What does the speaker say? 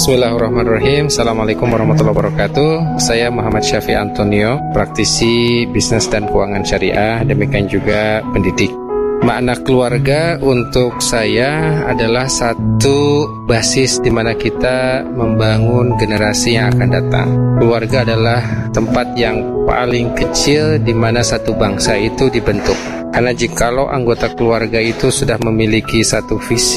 Bismillahirrahmanirrahim. Assalamualaikum warahmatullahi wabarakatuh. Saya Muhammad Syafi Antonio, praktisi bisnis dan keuangan syariah, demikian juga pendidik. Makna keluarga untuk saya adalah satu basis di mana kita membangun generasi yang akan datang. Keluarga adalah tempat yang paling kecil di mana satu bangsa itu dibentuk. Karena jikalau anggota keluarga itu sudah memiliki satu visi